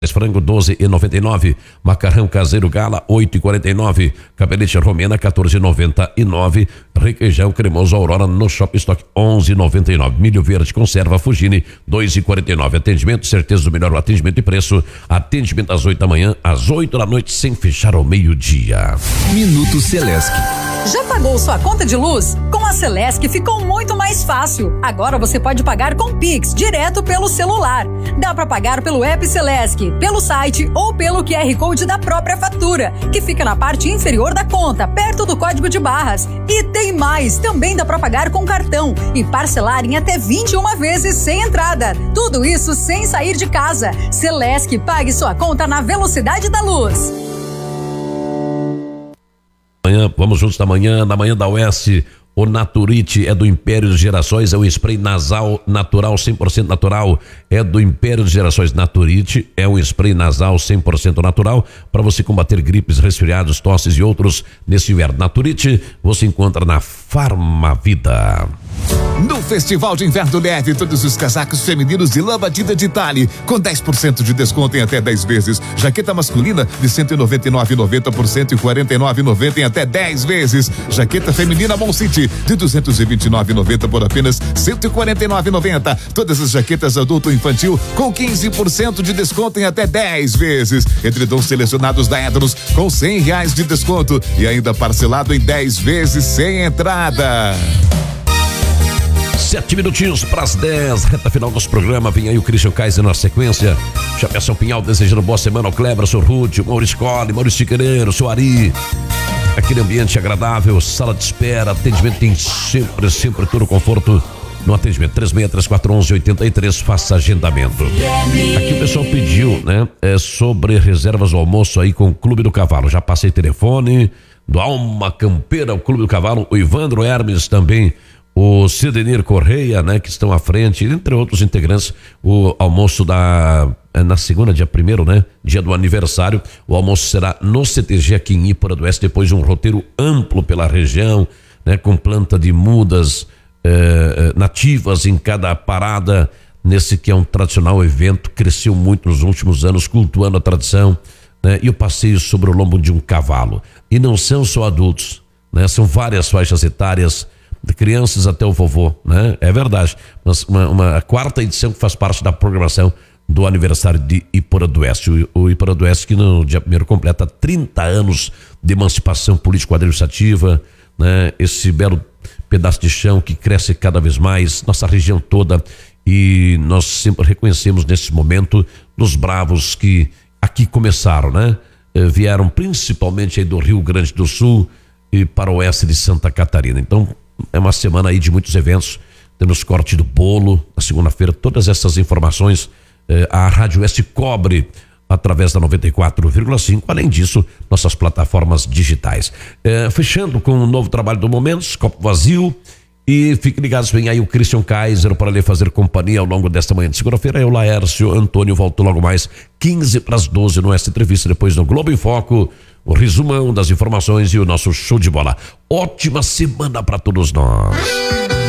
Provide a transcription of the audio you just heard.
frango 12,99, macarrão caseiro Gala 8,49, capelete romena 14,99, requeijão cremoso Aurora no Shop Stock 11,99, milho verde conserva Fugini 2,49. Atendimento, certeza do melhor atendimento e preço. Atendimento às 8 da manhã, às 8 da noite, sem fechar ao meio-dia. Minuto Celesc. Já pagou sua conta de luz? Com a Celesc ficou muito mais fácil. Agora você pode pagar com Pix, direto pelo celular. Dá para pagar pelo app Celesc, pelo site ou pelo QR Code da própria fatura, que fica na parte inferior da conta, perto do código de barras. E tem mais, também dá para pagar com cartão e parcelar em até 21 vezes sem entrada. Tudo isso sem sair de casa. Celesc, pague sua conta na velocidade da luz. Vamos juntos na manhã da Oeste. O Naturite é do Império de Gerações, é um spray nasal natural, 100% natural, é do Império de Gerações. Naturite é um spray nasal 100% natural para você combater gripes, resfriados, tosses e outros nesse inverno. Naturite você encontra na Farmavida. No Festival de Inverno Leve, todos os casacos femininos de lã batida de Tale, com 10% de desconto em até 10 vezes. Jaqueta masculina de R$ 199,90 por R$ 149,90 em até 10 vezes. Jaqueta feminina Mon City de R$ 229,90 por apenas R$ 149,90. Todas as jaquetas adulto e infantil com 15% de desconto em até 10 vezes. Edredons selecionados da Edros com R$100 de desconto e ainda parcelado em 10 vezes sem entrada. 7 minutinhos para as 10, reta final do nosso programa. Vem aí o Christian Kaiser na sequência. Jefferson Pinhal desejando boa semana ao Kleber, seu Ruth, o Maurício Colli, Maurício Tiquereiro, seu Ari. Aquele ambiente agradável, sala de espera, atendimento tem sempre todo o conforto no atendimento. 36341183, faça agendamento. Aqui o pessoal pediu, né, sobre reservas do almoço aí com o Clube do Cavalo. Já passei telefone do Alma Campeira, o Clube do Cavalo, o Ivandro Hermes também, o Cidenir Correia, né, que estão à frente, entre outros integrantes. O almoço na segunda, dia 1º, né, dia do aniversário. O almoço será no CTG aqui em Ípora do Oeste, depois de um roteiro amplo pela região, né, com planta de mudas nativas em cada parada, nesse que é um tradicional evento, cresceu muito nos últimos anos, cultuando a tradição, né, e o passeio sobre o lombo de um cavalo. E não são só adultos, né, são várias faixas etárias, de crianças até o vovô, né? É verdade. Mas uma quarta edição que faz parte da programação do aniversário de Ípora do Oeste. O Ípora do Oeste que no dia 1º completa 30 anos de emancipação político-administrativa, né? Esse belo pedaço de chão que cresce cada vez mais, nossa região toda, e nós sempre reconhecemos nesse momento dos bravos que aqui começaram, né? Vieram principalmente aí do Rio Grande do Sul e para o oeste de Santa Catarina. Então, é uma semana aí de muitos eventos. Temos corte do bolo na segunda-feira. Todas essas informações a Rádio Oeste cobre através da 94,5. Além disso, nossas plataformas digitais. Fechando com um novo trabalho do Momentos, Copo Vazio. E fiquem ligados, vem aí o Christian Kaiser para lhe fazer companhia ao longo desta manhã de segunda-feira. Eu, Laércio Antônio, volto logo mais 11:15 no Esta Entrevista, depois no Globo em Foco, o resumão das informações e o nosso show de bola. Ótima semana para todos nós.